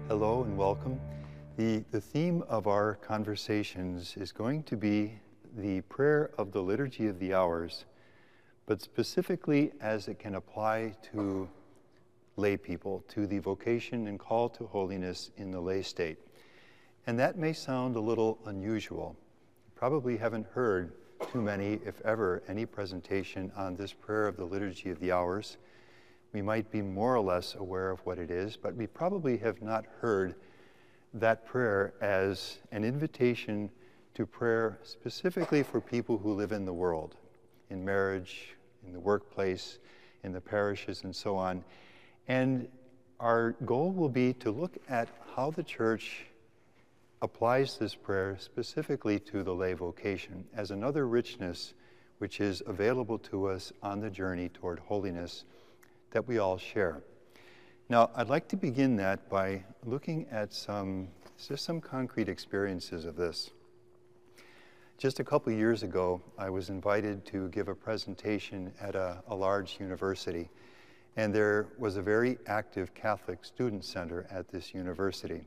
Hello and welcome. The theme of our conversations is going to be the prayer of the Liturgy of the Hours, but specifically as it can apply to lay people, to the vocation and call to holiness in the lay state. And that may sound a little unusual. You probably haven't heard too many, if ever, any presentation on this prayer of the Liturgy of the Hours. We might be more or less aware of what it is, but we probably have not heard that prayer as an invitation to prayer specifically for people who live in the world, in marriage, in the workplace, in the parishes, and so on. And our goal will be to look at how the Church applies this prayer specifically to the lay vocation as another richness which is available to us on the journey toward holiness that we all share. Now, I'd like to begin that by looking at some concrete experiences of this. Just a couple years ago, I was invited to give a presentation at a large university, and there was a very active Catholic student center at this university.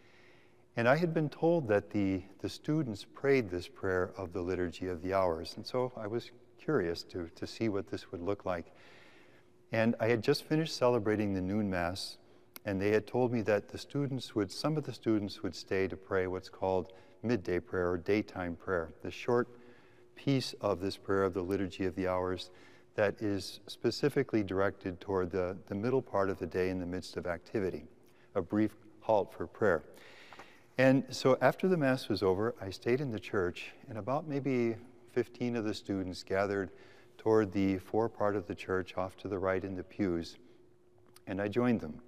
And I had been told that the students prayed this prayer of the Liturgy of the Hours, and so I was curious to see what this would look like. And I had just finished celebrating the noon Mass, and they had told me that some of the students would stay to pray what's called midday prayer or daytime prayer, the short piece of this prayer of the Liturgy of the Hours that is specifically directed toward the middle part of the day in the midst of activity, a brief halt for prayer. And so after the Mass was over, I stayed in the church, and about maybe 15 of the students gathered toward the forepart of the church off to the right in the pews, and I joined them.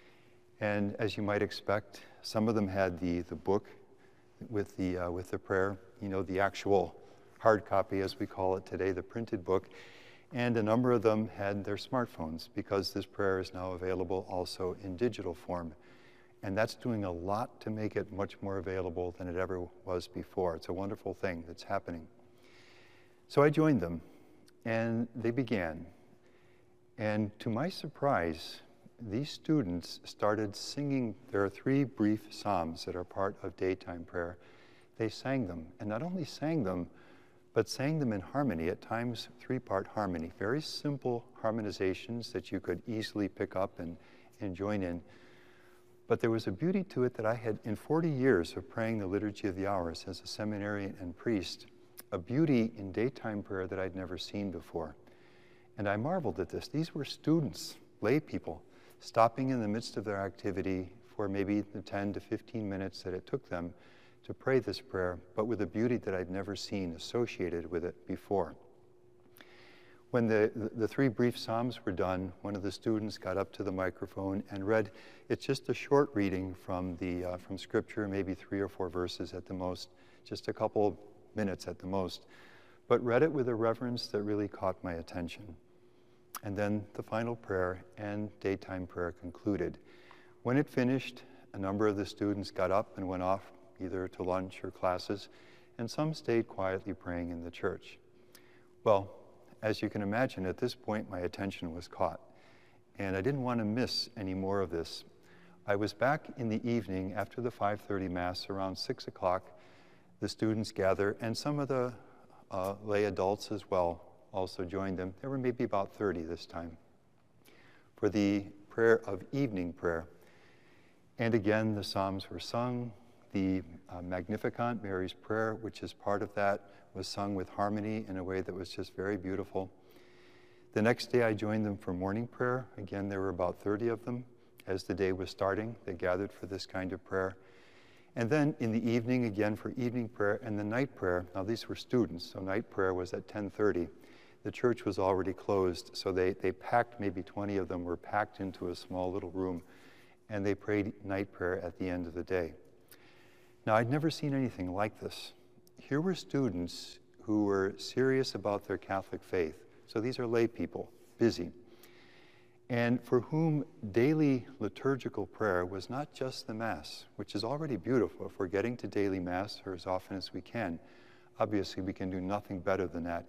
And as you might expect, some of them had the book with the prayer, the actual hard copy as we call it today, the printed book, and a number of them had their smartphones because this prayer is now available also in digital form. And that's doing a lot to make it much more available than it ever was before. It's a wonderful thing that's happening. So I joined them. And they began. And to my surprise, these students started singing. There are 3 brief psalms that are part of daytime prayer. They sang them, and not only sang them, but sang them in harmony, at times 3-part harmony. Very simple harmonizations that you could easily pick up and join in. But there was a beauty to it that I had, in 40 years of praying the Liturgy of the Hours as a seminarian and priest, a beauty in daytime prayer that I'd never seen before. And I marveled at this. These were students, lay people, stopping in the midst of their activity for maybe the 10 to 15 minutes that it took them to pray this prayer, but with a beauty that I'd never seen associated with it before. When the 3 brief psalms were done, one of the students got up to the microphone and read. It's just a short reading from Scripture, maybe 3 or 4 verses at the most, just a couple minutes at the most, but read it with a reverence that really caught my attention. And then the final prayer and daytime prayer concluded. When it finished, a number of the students got up and went off either to lunch or classes, and some stayed quietly praying in the church. Well, as you can imagine, at this point my attention was caught, and I didn't want to miss any more of this. I was back in the evening after the 5:30 Mass, around 6 o'clock. The students gather, and some of the lay adults as well also joined them. There were maybe about 30 this time for the prayer of evening prayer. And again, the psalms were sung. The Magnificat, Mary's prayer, which is part of that, was sung with harmony in a way that was just very beautiful. The next day I joined them for morning prayer. Again, there were about 30 of them. As the day was starting, they gathered for this kind of prayer. And then in the evening, again for evening prayer, and the night prayer. Now these were students, so night prayer was at 10:30. The church was already closed, so they packed, maybe 20 of them were packed into a small little room, and they prayed night prayer at the end of the day. Now I'd never seen anything like this. Here were students who were serious about their Catholic faith. So these are lay people, busy, and for whom daily liturgical prayer was not just the Mass, which is already beautiful if we're getting to daily Mass or as often as we can. Obviously, we can do nothing better than that